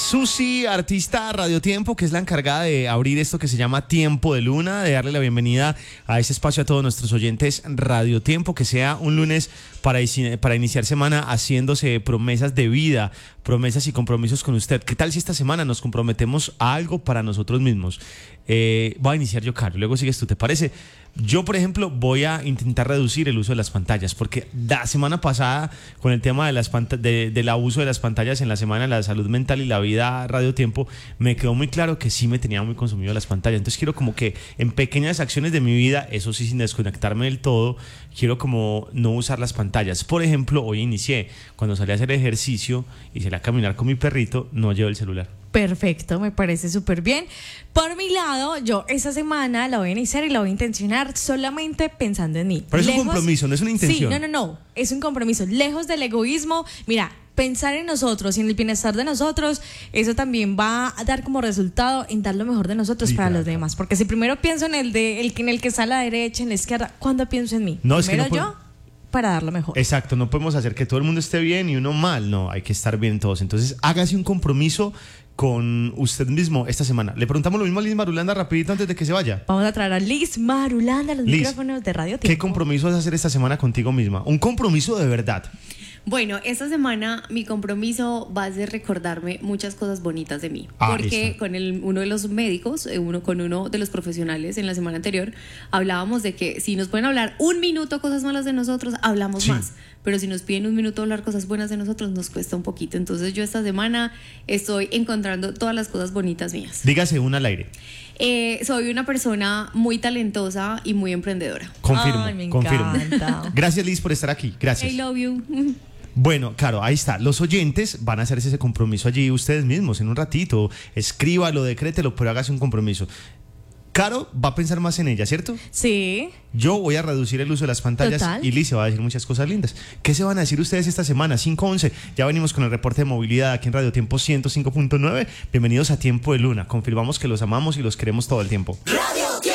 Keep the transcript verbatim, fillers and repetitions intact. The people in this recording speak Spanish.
Susi, artista Radio Tiempo, que es la encargada de abrir esto que se llama Tiempo de Luna, de darle la bienvenida a ese espacio a todos nuestros oyentes Radio Tiempo, que sea un lunes para, para iniciar semana haciéndose promesas de vida, promesas y compromisos con usted. ¿Qué tal si esta semana nos comprometemos a algo para nosotros mismos? Eh, voy a iniciar yo, Caro, luego sigues tú, ¿te parece? Yo, por ejemplo, voy a intentar reducir el uso de las pantallas, porque la semana pasada, con el tema de las panta- de, del abuso de las pantallas en la semana de la salud mental y la vida Radio Tiempo, me quedó muy claro que sí me tenía muy consumido las pantallas. Entonces quiero como que en pequeñas acciones de mi vida, eso sí sin desconectarme del todo, quiero como no usar las pantallas. Por ejemplo, hoy inicié, cuando salí a hacer ejercicio y salí a caminar con mi perrito, no llevo el celular. Perfecto, me parece súper bien. Por mi lado, yo esta semana la voy a iniciar y la voy a intencionar solamente pensando en mí. Pero es un compromiso, no es una intención. Sí, no, no, no, es un compromiso. Lejos del egoísmo, mira, pensar en nosotros y en el bienestar de nosotros, eso también va a dar como resultado en dar lo mejor de nosotros, sí, para los demás. Porque si primero pienso en el de el, en el que está a la derecha, en la izquierda, ¿cuándo pienso en mí? No, primero es que no yo, para dar lo mejor. Exacto, no podemos hacer que todo el mundo esté bien y uno mal, no, hay que estar bien todos. Entonces, hágase un compromiso con usted mismo esta semana. Le preguntamos lo mismo a Liz Marulanda rapidito antes de que se vaya. Vamos a traer a Liz Marulanda a los Liz, micrófonos de Radio Tiempo. ¿Qué compromiso vas a hacer esta semana contigo misma? Un compromiso de verdad. Bueno, esta semana mi compromiso va a ser recordarme muchas cosas bonitas de mí. Ah, porque listo. con el, uno de los médicos, uno, con uno de los profesionales en la semana anterior, hablábamos de que si nos pueden hablar un minuto cosas malas de nosotros, hablamos Sí. más. Pero si nos piden un minuto hablar cosas buenas de nosotros, nos cuesta un poquito. Entonces yo esta semana estoy encontrando todas las cosas bonitas mías. Dígase una al aire. Eh, soy una persona muy talentosa y muy emprendedora. Confirmo, Ay, me confirmo. encanta. Gracias, Liz, por estar aquí. Gracias. I love you. Bueno, claro, ahí está. Los oyentes van a hacerse ese compromiso allí ustedes mismos en un ratito. Escríbalo, decrételo, pero hágase un compromiso. Caro va a pensar más en ella, ¿cierto? Sí. Yo voy a reducir el uso de las pantallas. Total. Y Liz se va a decir muchas cosas lindas. ¿Qué se van a decir ustedes esta semana? cinco once. Ya venimos con el reporte de movilidad aquí en Radio Tiempo ciento cinco punto nueve. Bienvenidos a Tiempo de Luna. Confirmamos que los amamos y los queremos todo el tiempo. Radio Tiempo.